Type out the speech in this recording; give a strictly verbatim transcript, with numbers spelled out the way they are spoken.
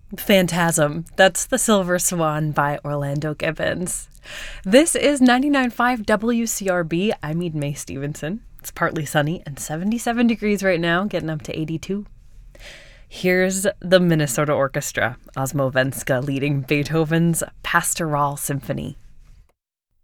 Phantasm. That's The Silver Swan by Orlando Gibbons. This is ninety-nine point five W C R B. I'm Eden Mae Stevenson. It's partly sunny and seventy-seven degrees right now, getting up to eighty-two. Here's the Minnesota Orchestra, Osmo Venska leading Beethoven's Pastoral Symphony.